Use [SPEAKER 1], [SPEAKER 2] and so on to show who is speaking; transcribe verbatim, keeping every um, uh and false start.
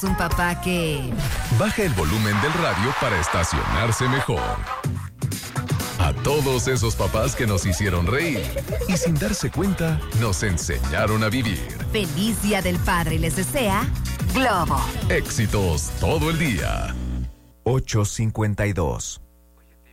[SPEAKER 1] un papá que...
[SPEAKER 2] baja el volumen del radio para estacionarse mejor. A todos esos papás que nos hicieron reír y sin darse cuenta nos enseñaron a vivir.
[SPEAKER 1] Feliz Día del Padre les desea Globo.
[SPEAKER 2] Éxitos todo el día.
[SPEAKER 3] ocho cincuenta y dos.